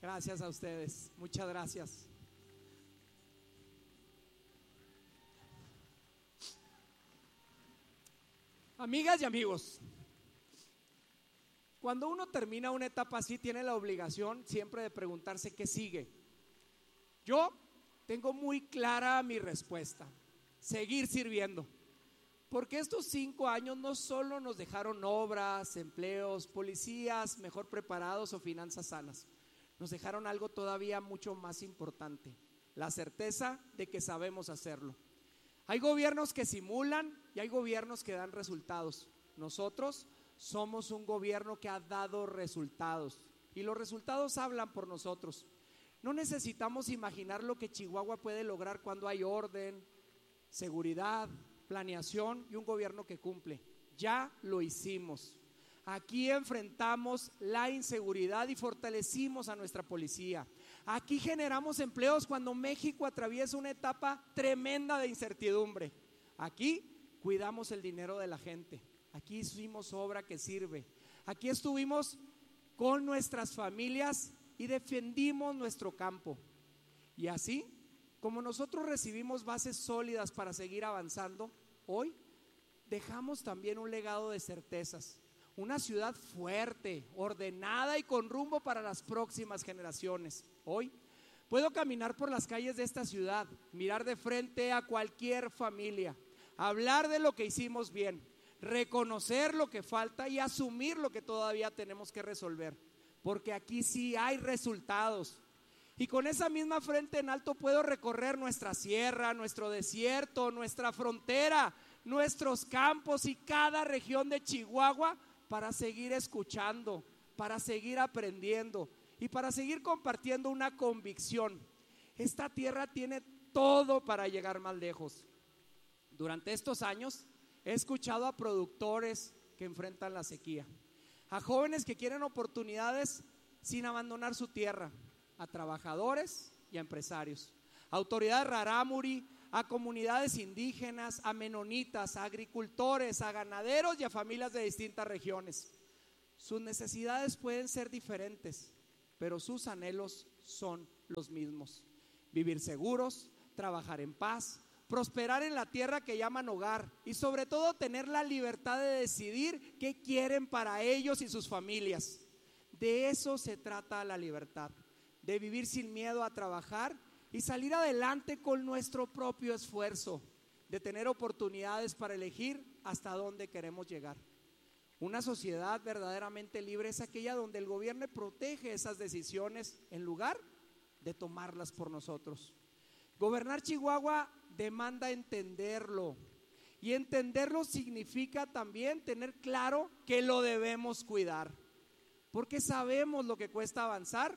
Gracias a ustedes, muchas gracias. Amigas y amigos, cuando uno termina una etapa así, tiene la obligación siempre de preguntarse qué sigue. Yo tengo muy clara mi respuesta: seguir sirviendo. Porque estos 5 años no solo nos dejaron obras, empleos, policías mejor preparados o finanzas sanas, nos dejaron algo todavía mucho más importante: la certeza de que sabemos hacerlo. Hay gobiernos que simulan y hay gobiernos que dan resultados. Nosotros somos un gobierno que ha dado resultados y los resultados hablan por nosotros. No necesitamos imaginar lo que Chihuahua puede lograr cuando hay orden, seguridad, planeación y un gobierno que cumple. Ya lo hicimos. Aquí enfrentamos la inseguridad y fortalecimos a nuestra policía. Aquí generamos empleos cuando México atraviesa una etapa tremenda de incertidumbre. Aquí cuidamos el dinero de la gente. Aquí hicimos obra que sirve. Aquí estuvimos con nuestras familias y defendimos nuestro campo. Y así, como nosotros recibimos bases sólidas para seguir avanzando, hoy dejamos también un legado de certezas. Una ciudad fuerte, ordenada y con rumbo para las próximas generaciones. Hoy puedo caminar por las calles de esta ciudad, mirar de frente a cualquier familia, hablar de lo que hicimos bien, reconocer lo que falta y asumir lo que todavía tenemos que resolver, porque aquí sí hay resultados. Y con esa misma frente en alto puedo recorrer nuestra sierra, nuestro desierto, nuestra frontera, nuestros campos y cada región de Chihuahua para seguir escuchando, para seguir aprendiendo y para seguir compartiendo una convicción: esta tierra tiene todo para llegar más lejos. Durante estos años he escuchado a productores que enfrentan la sequía, a jóvenes que quieren oportunidades sin abandonar su tierra, a trabajadores y a empresarios, a autoridades rarámuri, a comunidades indígenas, a menonitas, a agricultores, a ganaderos y a familias de distintas regiones. Sus necesidades pueden ser diferentes, pero sus anhelos son los mismos: vivir seguros, trabajar en paz, prosperar en la tierra que llaman hogar y sobre todo tener la libertad de decidir qué quieren para ellos y sus familias. De eso se trata la libertad, de vivir sin miedo a trabajar y salir adelante con nuestro propio esfuerzo, de tener oportunidades para elegir hasta dónde queremos llegar. Una sociedad verdaderamente libre es aquella donde el gobierno protege esas decisiones en lugar de tomarlas por nosotros. Gobernar Chihuahua demanda entenderlo, y entenderlo significa también tener claro que lo debemos cuidar, porque sabemos lo que cuesta avanzar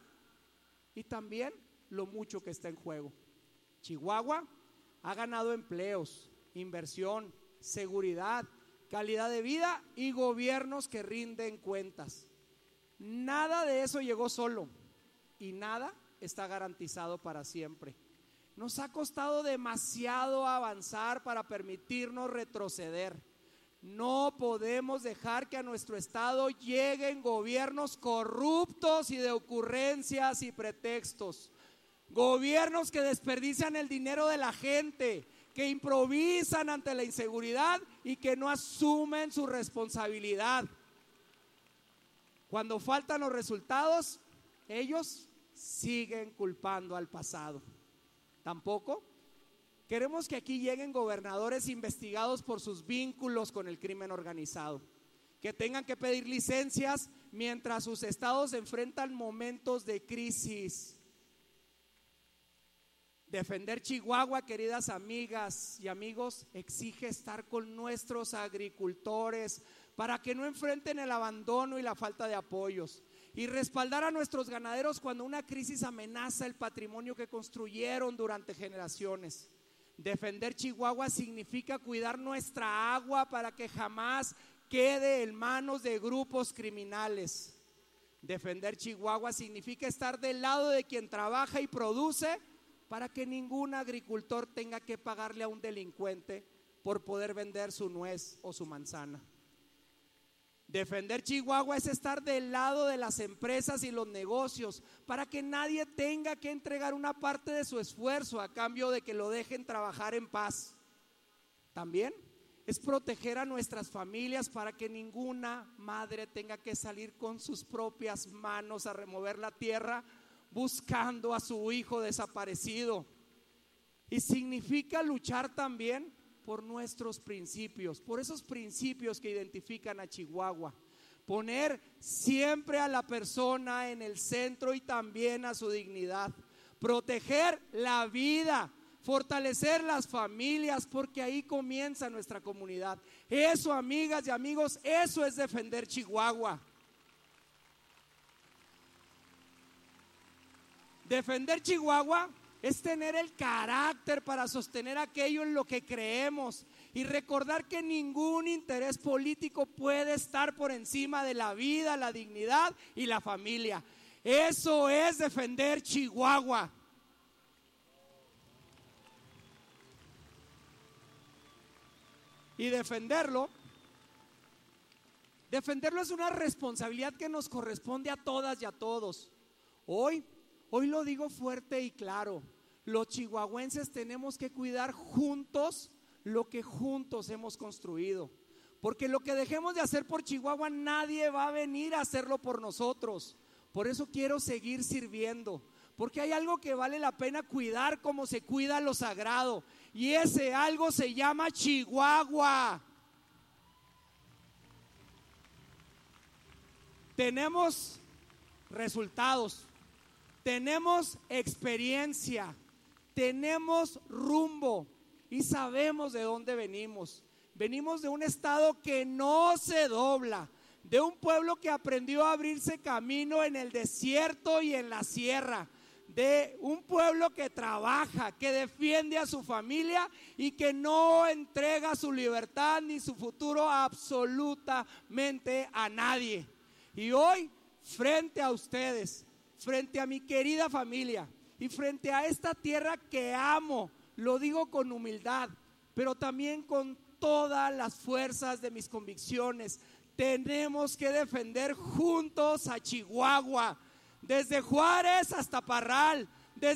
y también lo mucho que está en juego. Chihuahua ha ganado empleos, inversión, seguridad, calidad de vida y gobiernos que rinden cuentas. Nada de eso llegó solo y nada está garantizado para siempre. Nos ha costado demasiado avanzar para permitirnos retroceder. No podemos dejar que a nuestro estado lleguen gobiernos corruptos y de ocurrencias y pretextos. Gobiernos que desperdician el dinero de la gente, que improvisan ante la inseguridad y que no asumen su responsabilidad. Cuando faltan los resultados, ellos siguen culpando al pasado. Tampoco queremos que aquí lleguen gobernadores investigados por sus vínculos con el crimen organizado, que tengan que pedir licencias mientras sus estados enfrentan momentos de crisis. Defender Chihuahua, queridas amigas y amigos, exige estar con nuestros agricultores para que no enfrenten el abandono y la falta de apoyos, y respaldar a nuestros ganaderos cuando una crisis amenaza el patrimonio que construyeron durante generaciones. Defender Chihuahua significa cuidar nuestra agua para que jamás quede en manos de grupos criminales. Defender Chihuahua significa estar del lado de quien trabaja y produce para que ningún agricultor tenga que pagarle a un delincuente por poder vender su nuez o su manzana. Defender Chihuahua es estar del lado de las empresas y los negocios para que nadie tenga que entregar una parte de su esfuerzo a cambio de que lo dejen trabajar en paz. También es proteger a nuestras familias para que ninguna madre tenga que salir con sus propias manos a remover la tierra buscando a su hijo desaparecido. Y significa luchar también por nuestros principios, por esos principios que identifican a Chihuahua. Poner siempre a la persona en el centro y también a su dignidad. Proteger la vida, fortalecer las familias, porque ahí comienza nuestra comunidad. Eso, amigas y amigos, eso es defender Chihuahua. Defender Chihuahua es tener el carácter para sostener aquello en lo que creemos y recordar que ningún interés político puede estar por encima de la vida, la dignidad y la familia. Eso es defender Chihuahua. Y defenderlo es una responsabilidad que nos corresponde a todas y a todos. Hoy lo digo fuerte y claro. Los chihuahuenses tenemos que cuidar juntos lo que juntos hemos construido. Porque lo que dejemos de hacer por Chihuahua, nadie va a venir a hacerlo por nosotros. Por eso quiero seguir sirviendo. Porque hay algo que vale la pena cuidar como se cuida lo sagrado. Y ese algo se llama Chihuahua. Tenemos resultados, tenemos experiencia, tenemos rumbo y sabemos de dónde venimos. Venimos de un estado que no se dobla, de un pueblo que aprendió a abrirse camino en el desierto y en la sierra, de un pueblo que trabaja, que defiende a su familia y que no entrega su libertad ni su futuro absolutamente a nadie. Y hoy, frente a ustedes, frente a mi querida familia y frente a esta tierra que amo, lo digo con humildad, pero también con todas las fuerzas de mis convicciones. Tenemos que defender juntos a Chihuahua, desde Juárez hasta Parral,